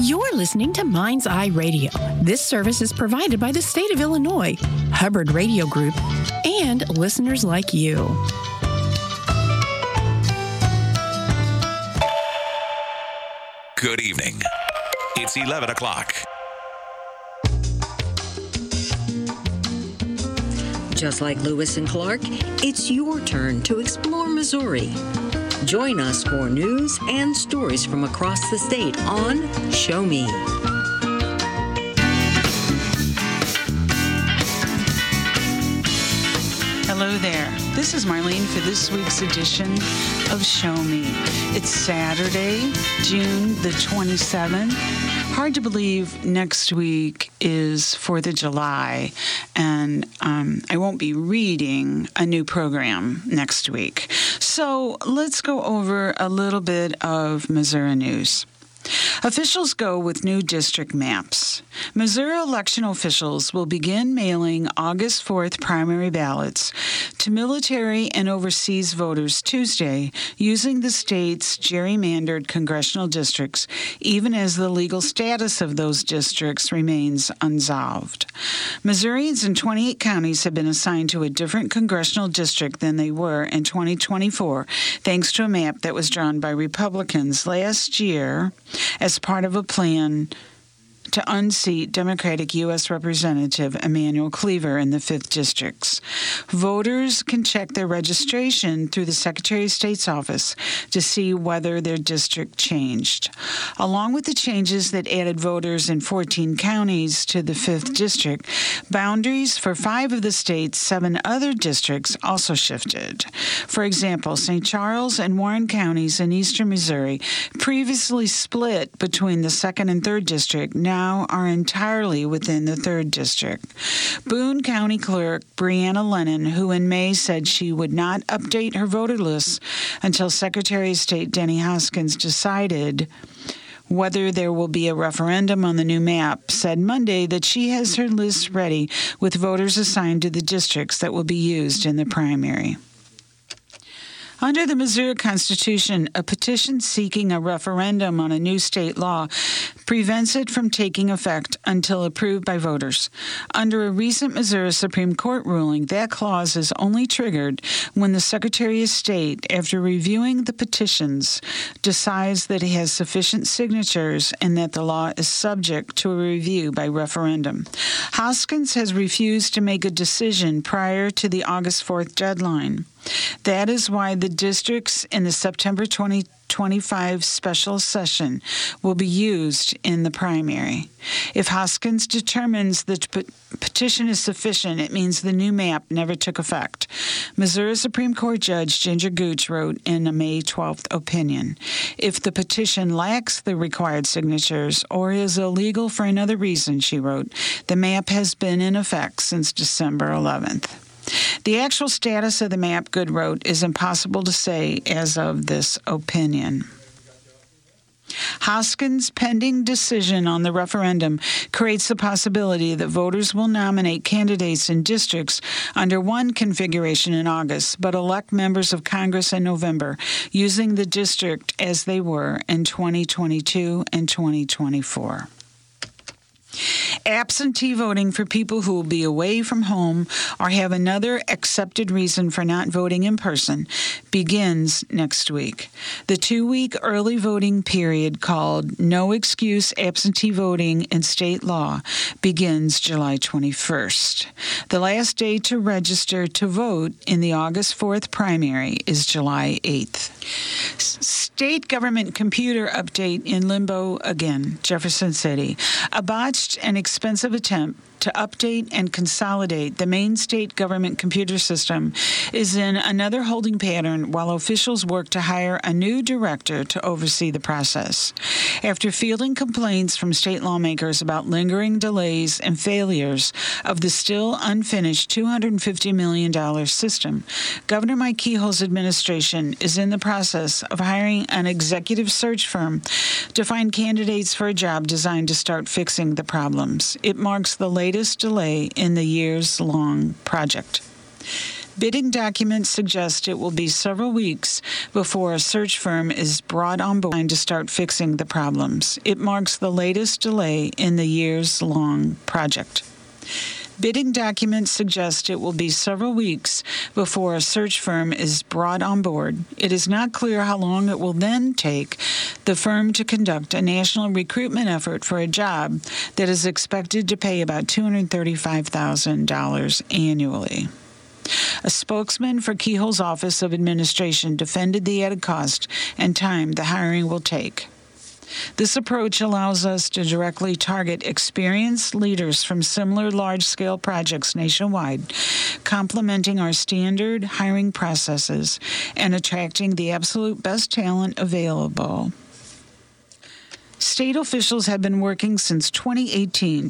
You're listening to Mind's Eye Radio. This service is provided by the state of Illinois, Hubbard Radio Group, and listeners like you. Good evening. It's 11 o'clock. Just like Lewis and Clark, it's your turn to explore Missouri. Join us for news and stories from across the state on Show Me. Hello there. This is Marlene for this week's edition of Show Me. It's Saturday, June the 27th. Hard to believe next week is 4th of July, and I won't be reading a new program next week. So let's go over a little bit of Missouri news. Officials go with new district maps. Missouri election officials will begin mailing August 4th primary ballots to military and overseas voters Tuesday using the state's gerrymandered congressional districts, even as the legal status of those districts remains unsolved. Missourians in 28 counties have been assigned to a different congressional district than they were in 2024, thanks to a map that was drawn by Republicans last year as part of a plan to unseat Democratic U.S. Representative Emanuel Cleaver in the 5th Districts. Voters can check their registration through the Secretary of State's office to see whether their district changed. Along with the changes that added voters in 14 counties to the 5th District, boundaries for 5 of the state's 7 other districts also shifted. For example, St. Charles and Warren counties in eastern Missouri, previously split between the 2nd and 3rd District, now are entirely within the 3rd District. Boone County Clerk Brianna Lennon, who in May said she would not update her voter lists until Secretary of State Denny Hoskins decided whether there will be a referendum on the new map, said Monday that she has her list ready with voters assigned to the districts that will be used in the primary. Under the Missouri Constitution, a petition seeking a referendum on a new state law prevents it from taking effect until approved by voters. Under a recent Missouri Supreme Court ruling, that clause is only triggered when the Secretary of State, after reviewing the petitions, decides that it has sufficient signatures and that the law is subject to a review by referendum. Hoskins has refused to make a decision prior to the August 4th deadline. That is why the districts in the September 2025 special session will be used in the primary. If Hoskins determines the petition is sufficient, it means the new map never took effect. Missouri Supreme Court Judge Ginger Gooch wrote in a May 12th opinion, if the petition lacks the required signatures or is illegal for another reason, she wrote, the map has been in effect since December 11th. The actual status of the map, Good wrote, is impossible to say as of this opinion. Hoskins' pending decision on the referendum creates the possibility that voters will nominate candidates in districts under one configuration in August, but elect members of Congress in November, using the district as they were in 2022 and 2024. Absentee voting for people who will be away from home or have another accepted reason for not voting in person begins next week. The 2-week early voting period, called No Excuse Absentee Voting in state law, begins July 21st. The last day to register to vote in the August 4th primary is July 8th. State government computer update in limbo again, Jefferson City. A botched and expensive attempt to update and consolidate the main state government computer system is in another holding pattern while officials work to hire a new director to oversee the process. After fielding complaints from state lawmakers about lingering delays and failures of the still unfinished $250 million system, Governor Mike Kehoe's administration is in the process of hiring an executive search firm to find candidates for a job designed to start fixing the problems. It marks the latest delay in the years-long project. Bidding documents suggest it will be several weeks before a search firm is brought on board to start fixing the problems. It marks the latest delay in the years-long project. Bidding documents suggest it will be several weeks before a search firm is brought on board. It is not clear how long it will then take the firm to conduct a national recruitment effort for a job that is expected to pay about $235,000 annually. A spokesman for Kehoe's Office of Administration defended the added cost and time the hiring will take. This approach allows us to directly target experienced leaders from similar large-scale projects nationwide, complementing our standard hiring processes and attracting the absolute best talent available. State officials have been working since 2018